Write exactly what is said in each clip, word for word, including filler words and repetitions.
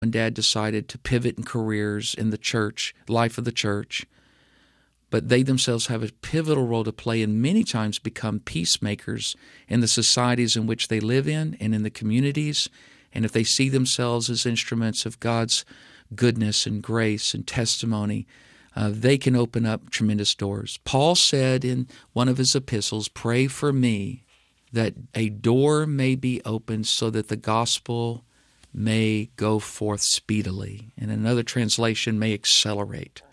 and Dad decided to pivot in careers in the church, life of the church. But they themselves have a pivotal role to play and many times become peacemakers in the societies in which they live in and in the communities. And if they see themselves as instruments of God's goodness and grace and testimony, uh, they can open up tremendous doors. Paul said in one of his epistles, "Pray for me that a door may be opened so that the gospel may go forth speedily." And another translation, may accelerate.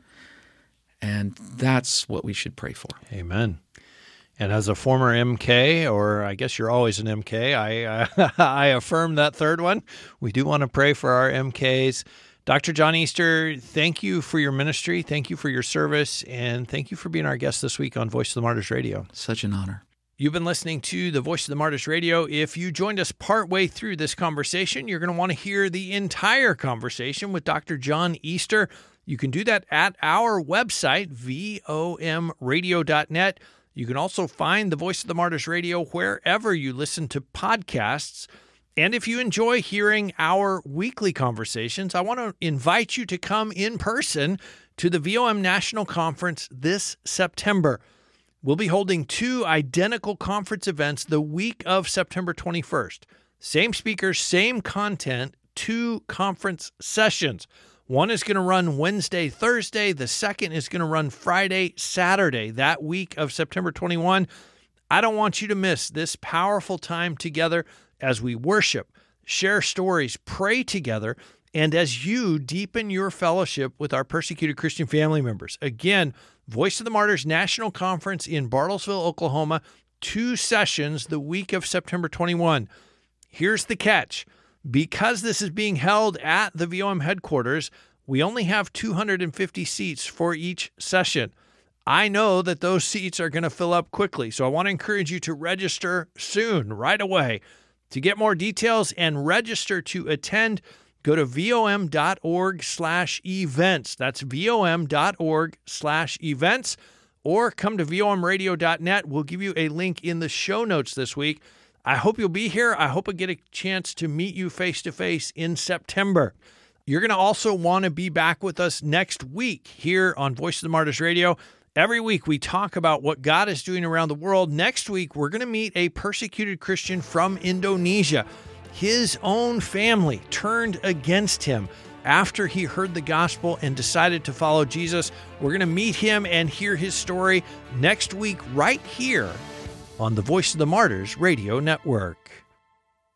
And that's what we should pray for. Amen. And as a former M K, or I guess you're always an M K, I, I, I affirm that third one. We do want to pray for our M Ks. Doctor John Easter, thank you for your ministry. Thank you for your service. And thank you for being our guest this week on Voice of the Martyrs Radio. Such an honor. You've been listening to the Voice of the Martyrs Radio. If you joined us partway through this conversation, you're going to want to hear the entire conversation with Doctor John Easter. You can do that at our website, V O M radio dot net. You can also find the Voice of the Martyrs Radio wherever you listen to podcasts. And if you enjoy hearing our weekly conversations, I want to invite you to come in person to the V O M National Conference this September. We'll be holding two identical conference events the week of September twenty-first. Same speakers, same content, two conference sessions. One is going to run Wednesday, Thursday. The second is going to run Friday, Saturday, that week of September twenty-first. I don't want you to miss this powerful time together as we worship, share stories, pray together, and as you deepen your fellowship with our persecuted Christian family members. Again, Voice of the Martyrs National Conference in Bartlesville, Oklahoma, two sessions the week of September twenty-first. Here's the catch. Because this is being held at the V O M headquarters, we only have two hundred fifty seats for each session. I know that those seats are going to fill up quickly, so I want to encourage you to register soon, right away. To get more details and register to attend, go to vom.org slash events. That's vom.org slash events. Or come to V O M radio dot net. We'll give you a link in the show notes this week. I hope you'll be here. I hope I get a chance to meet you face-to-face in September. You're going to also want to be back with us next week here on Voice of the Martyrs Radio. Every week we talk about what God is doing around the world. Next week, we're going to meet a persecuted Christian from Indonesia. His own family turned against him after he heard the gospel and decided to follow Jesus. We're going to meet him and hear his story next week right here on the Voice of the Martyrs Radio Network.